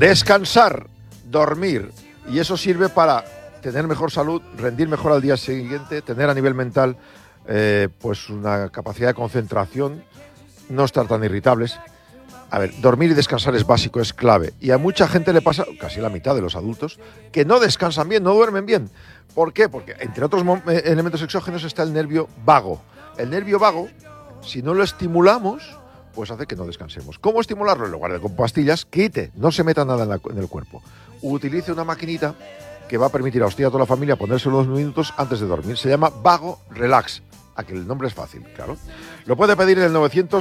Descansar, dormir, y eso sirve para tener mejor salud, rendir mejor al día siguiente, tener a nivel mental pues una capacidad de concentración, no estar tan irritables. A ver, dormir y descansar es básico, es clave. Y a mucha gente le pasa, casi la mitad de los adultos, que no descansan bien, no duermen bien. ¿Por qué? Porque entre otros elementos exógenos está el nervio vago. El nervio vago, si no lo estimulamos, pues hace que no descansemos. ¿Cómo estimularlo? En lugar de con pastillas, quite, no se meta nada en el cuerpo. Utilice una maquinita que va a permitir a usted y a toda la familia ponérselo 2 minutos antes de dormir. Se llama Vago Relax. Aquí el nombre es fácil, claro. Lo puede pedir en el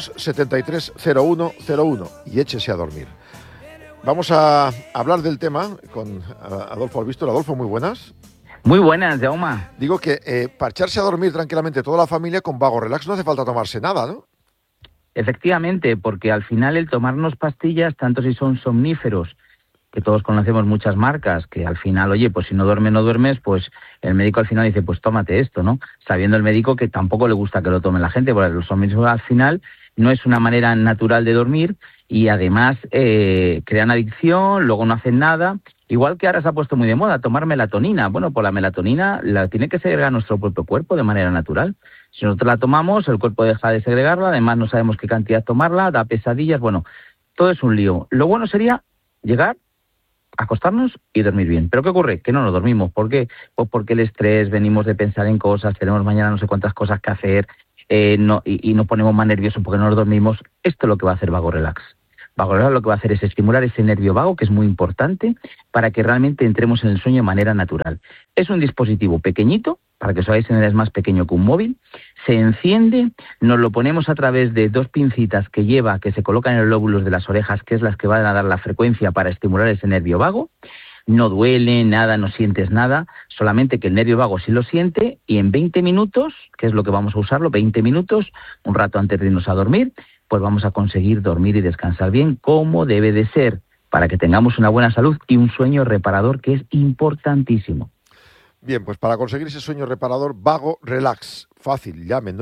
973-0101 y échese a dormir. Vamos a hablar del tema con Adolfo Albistor. Adolfo, muy buenas. Muy buenas, Jaume. Digo que para echarse a dormir tranquilamente toda la familia con Vago Relax no hace falta tomarse nada, ¿no? Efectivamente, porque al final el tomarnos pastillas, tanto si son somníferos, que todos conocemos muchas marcas, que al final, oye, pues si no duermes, pues el médico al final dice, pues tómate esto, ¿no? Sabiendo el médico que tampoco le gusta que lo tome la gente, porque los somníferos al final no es una manera natural de dormir y además crean adicción, luego no hacen nada. Igual que ahora se ha puesto muy de moda tomar melatonina. Bueno, pues la melatonina la tiene que segregar nuestro propio cuerpo de manera natural. Si nosotros la tomamos, el cuerpo deja de segregarla, además no sabemos qué cantidad tomarla, da pesadillas, bueno, todo es un lío. Lo bueno sería llegar, acostarnos y dormir bien. ¿Pero qué ocurre? Que no nos dormimos. ¿Por qué? Pues porque el estrés, venimos de pensar en cosas, tenemos mañana no sé cuántas cosas que hacer, y nos ponemos más nerviosos porque no nos dormimos. Esto es lo que va a hacer Vago Relax. Vago Relax lo que va a hacer es estimular ese nervio vago, que es muy importante, para que realmente entremos en el sueño de manera natural. Es un dispositivo pequeñito, para que os hagáis idea, es más pequeño que un móvil, se enciende, nos lo ponemos a través de 2 pincitas que se colocan en los lóbulos de las orejas, que es las que van a dar la frecuencia para estimular ese nervio vago. No duele nada, no sientes nada, solamente que el nervio vago sí lo siente, y en 20 minutos, que es lo que vamos a usarlo, 20 minutos, un rato antes de irnos a dormir, pues vamos a conseguir dormir y descansar bien como debe de ser, para que tengamos una buena salud y un sueño reparador, que es importantísimo. Bien, pues para conseguir ese sueño reparador, Vago Relax, fácil, llame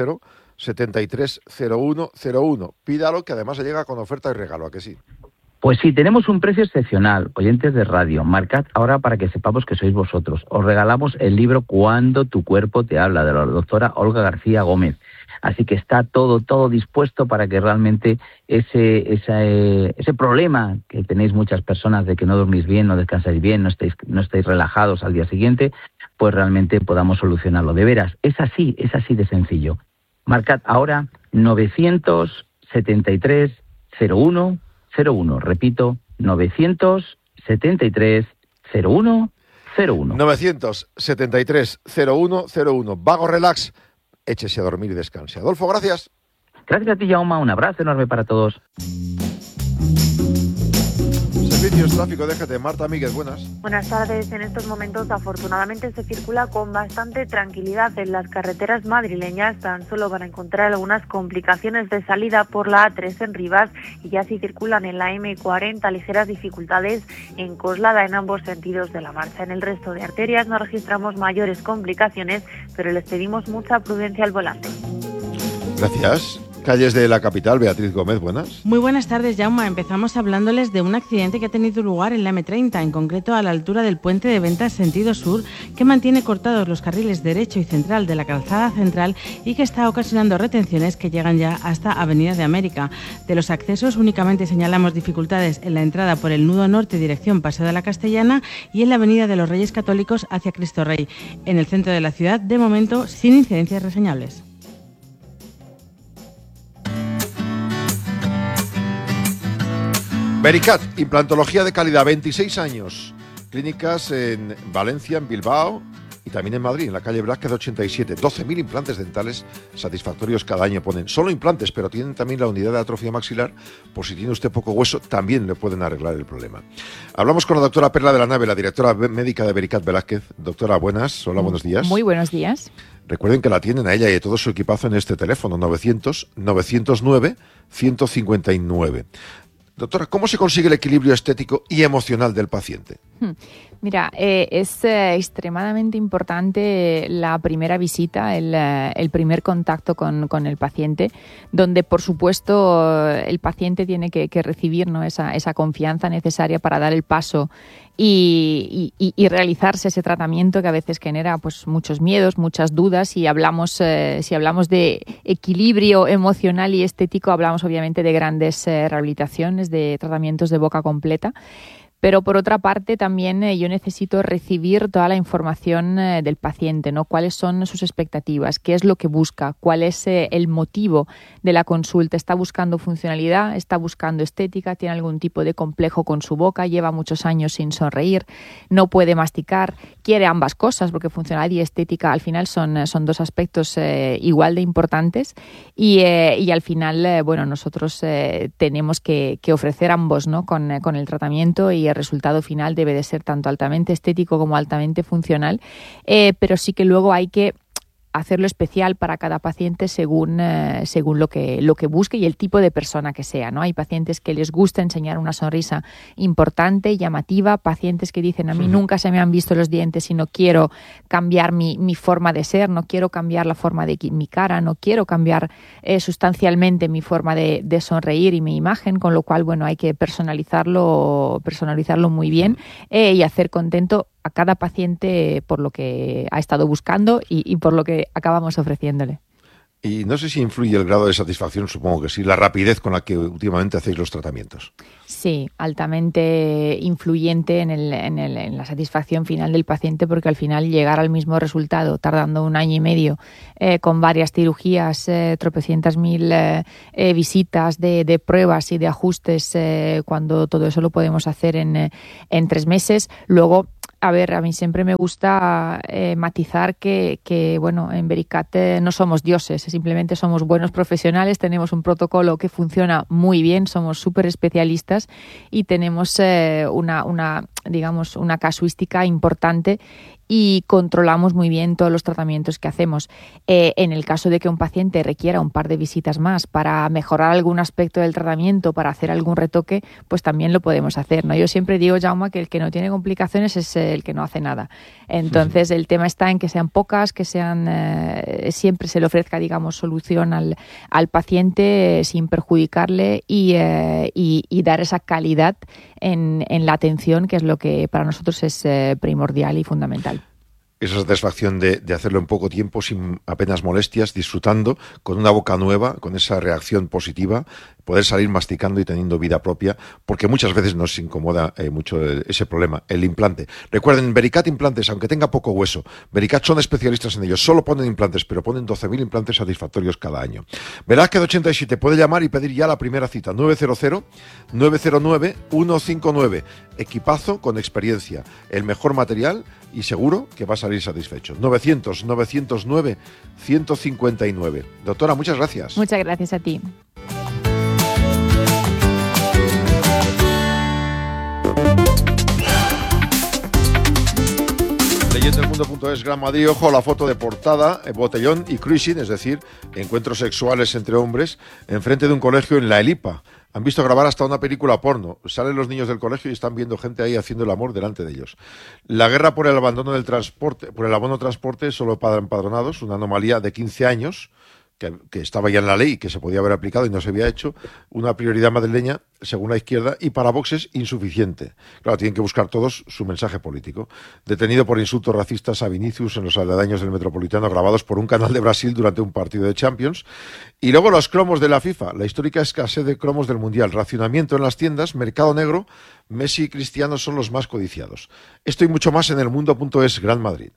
900-730101. Pídalo, que además se llega con oferta y regalo, ¿a que sí? Pues sí, tenemos un precio excepcional, oyentes de radio. Marcad ahora para que sepamos que sois vosotros. Os regalamos el libro Cuando tu cuerpo te habla, de la doctora Olga García Gómez. Así que está todo dispuesto para que realmente ese problema que tenéis muchas personas de que no dormís bien, no descansáis bien, no estáis relajados al día siguiente, pues realmente podamos solucionarlo. De veras, es así de sencillo. Marcad ahora 973-0101. Repito, 973-0101. 973-0101. Vago Relax. Échese a dormir y descanse. Adolfo, gracias. Gracias a ti, Jaume. Un abrazo enorme para todos. Servicios Tráfico, déjate. Marta Míguez, buenas. Buenas tardes. En estos momentos, afortunadamente, se circula con bastante tranquilidad en las carreteras madrileñas. Tan solo van a encontrar algunas complicaciones de salida por la A3 en Rivas, y ya sí circulan en la M40 ligeras dificultades en Coslada en ambos sentidos de la marcha. En el resto de arterias no registramos mayores complicaciones, pero les pedimos mucha prudencia al volante. Gracias. Calles de la capital, Beatriz Gómez, buenas. Muy buenas tardes, Jaume. Empezamos hablándoles de un accidente que ha tenido lugar en la M30, en concreto a la altura del puente de Ventas sentido sur, que mantiene cortados los carriles derecho y central de la calzada central y que está ocasionando retenciones que llegan ya hasta Avenida de América. De los accesos únicamente señalamos dificultades en la entrada por el nudo norte dirección Paseo de la Castellana y en la Avenida de los Reyes Católicos hacia Cristo Rey. En el centro de la ciudad, de momento, sin incidencias reseñables. Vericat, implantología de calidad, 26 años. Clínicas en Valencia, en Bilbao y también en Madrid, en la calle Blázquez 87. 12.000 implantes dentales satisfactorios cada año ponen. Solo implantes, pero tienen también la unidad de atrofia maxilar. Por si tiene usted poco hueso, también le pueden arreglar el problema. Hablamos con la doctora Perla de la Nave, la directora médica de Vericat Velázquez. Doctora, buenas. Hola, buenos días. Muy buenos días. Recuerden que la tienen a ella y a todo su equipazo en este teléfono, 900-909-159. Doctora, ¿cómo se consigue el equilibrio estético y emocional del paciente? Mira, es extremadamente importante la primera visita, el primer contacto con el paciente, donde por supuesto el paciente tiene que recibir, ¿no?, esa confianza necesaria para dar el paso y realizarse ese tratamiento que a veces genera pues muchos miedos, muchas dudas. Si hablamos de equilibrio emocional y estético, hablamos obviamente de grandes rehabilitaciones, de tratamientos de boca completa. Pero por otra parte también yo necesito recibir toda la información del paciente, ¿no? ¿Cuáles son sus expectativas? ¿Qué es lo que busca? ¿Cuál es el motivo de la consulta? ¿Está buscando funcionalidad? ¿Está buscando estética? ¿Tiene algún tipo de complejo con su boca? ¿Lleva muchos años sin sonreír? ¿No puede masticar? ¿Quiere ambas cosas? Porque funcionalidad y estética al final son dos aspectos igual de importantes y al final, nosotros tenemos que ofrecer ambos, ¿no? Con el tratamiento, y el resultado final debe de ser tanto altamente estético como altamente funcional, pero sí que luego hay que hacerlo especial para cada paciente según lo que busque y el tipo de persona que sea, ¿no? Hay pacientes que les gusta enseñar una sonrisa importante, llamativa, pacientes que dicen a mí nunca se me han visto los dientes y no quiero cambiar mi forma de ser, no quiero cambiar la forma de mi cara, no quiero cambiar sustancialmente mi forma de sonreír y mi imagen, con lo cual, hay que personalizarlo muy bien y hacer contento a cada paciente por lo que ha estado buscando y por lo que acabamos ofreciéndole. Y no sé si influye el grado de satisfacción, supongo que sí, la rapidez con la que últimamente hacéis los tratamientos. Sí, altamente influyente en la satisfacción final del paciente, porque al final llegar al mismo resultado tardando 1 año y medio con varias cirugías, tropecientas mil visitas de pruebas y de ajustes, cuando todo eso lo podemos hacer en 3 meses. Luego, a mí siempre me gusta matizar que en Vericat no somos dioses, simplemente somos buenos profesionales, tenemos un protocolo que funciona muy bien, somos súper especialistas y tenemos una casuística importante y controlamos muy bien todos los tratamientos que hacemos. En el caso de que un paciente requiera un par de visitas más para mejorar algún aspecto del tratamiento, para hacer algún retoque, pues también lo podemos hacer, ¿no? Yo siempre digo, Jaume, que el que no tiene complicaciones es el que no hace nada. Entonces, el tema está en que sean pocas, que sean siempre se le ofrezca, solución al paciente sin perjudicarle y dar esa calidad en la atención, que es lo que para nosotros es primordial y fundamental. Esa satisfacción de hacerlo en poco tiempo, sin apenas molestias, disfrutando, con una boca nueva, con esa reacción positiva, poder salir masticando y teniendo vida propia, porque muchas veces nos incomoda mucho ese problema, el implante. Recuerden, Vericat Implantes, aunque tenga poco hueso, Vericat son especialistas en ello, solo ponen implantes, pero ponen 12.000 implantes satisfactorios cada año. Velázquez 87, puede llamar y pedir ya la primera cita, 900-909-159. Equipazo con experiencia, el mejor material y seguro que va a salir satisfecho. 900-909-159. Doctora, muchas gracias. Muchas gracias a ti. Leyendadelmundo.es, Gran Madrid, ojo, la foto de portada, botellón y cruising, es decir, encuentros sexuales entre hombres, enfrente de un colegio en La Elipa. Han visto grabar hasta una película porno. Salen los niños del colegio y están viendo gente ahí haciendo el amor delante de ellos. La guerra por el abandono del transporte, por el abono transporte solo para empadronados, una anomalía de 15 años, que estaba ya en la ley y que se podía haber aplicado y no se había hecho, una prioridad madrileña, según la izquierda, y para Vox es insuficiente. Claro, tienen que buscar todos su mensaje político. Detenido por insultos racistas a Vinicius en los aledaños del Metropolitano, grabados por un canal de Brasil durante un partido de Champions. Y luego los cromos de la FIFA, la histórica escasez de cromos del Mundial, racionamiento en las tiendas, mercado negro, Messi y Cristiano son los más codiciados. Esto y mucho más en elmundo.es, Gran Madrid.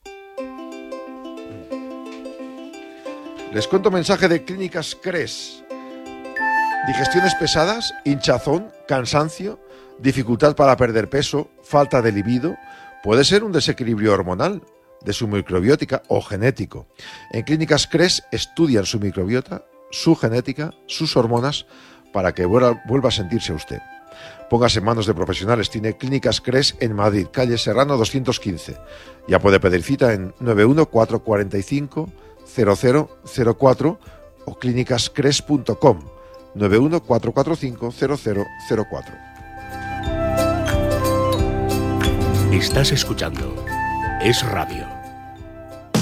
Les cuento mensaje de Clínicas Cres. Digestiones pesadas, hinchazón, cansancio, dificultad para perder peso, falta de libido. Puede ser un desequilibrio hormonal, de su microbiótica o genético. En Clínicas Cres estudian su microbiota, su genética, sus hormonas, para que vuelva a sentirse usted. Póngase en manos de profesionales. Tiene Clínicas Cres en Madrid, calle Serrano 215. Ya puede pedir cita en 91445 0004 o clínicascres.com 91445 0004. Estás escuchando Es Radio.